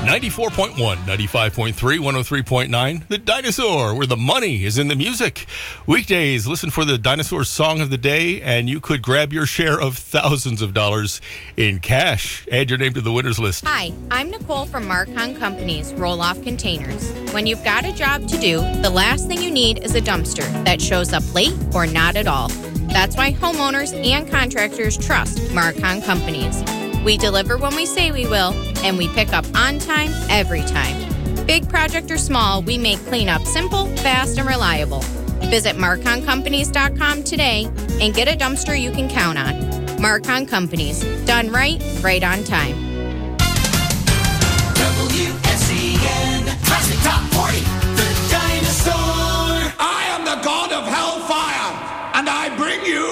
94.1, 95.3, 103.9, The Dinosaur, where the money is in the music. Weekdays, listen for the Dinosaur Song of the Day, and you could grab your share of thousands of dollars in cash. Add your name to the winner's list. Hi, I'm Nicole from Marcon Companies Roll-Off Containers. When you've got a job to do, the last thing you need is a dumpster that shows up late or not at all. That's why homeowners and contractors trust Marcon Companies. We deliver when we say we will, and we pick up on time, every time. Big project or small, we make cleanup simple, fast, and reliable. Visit MarconCompanies.com today and get a dumpster you can count on. Marcon Companies. Done right, right on time. WSEN Classic Top 40, The Dinosaur. I am the god of hellfire.